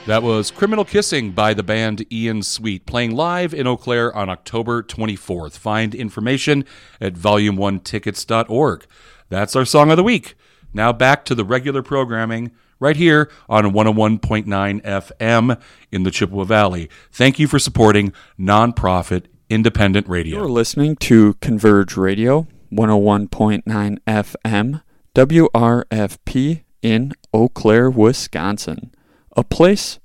That was Criminal Kissing by the band Ian Sweet, playing live in Eau Claire on October 24th. Find information at volume1tickets.org. That's our song of the week. Now back to the regular programming right here on 101.9 FM in the Chippewa Valley. Thank you for supporting nonprofit independent radio. You're listening to Converge Radio, 101.9 FM, WRFP in Eau Claire, Wisconsin. A place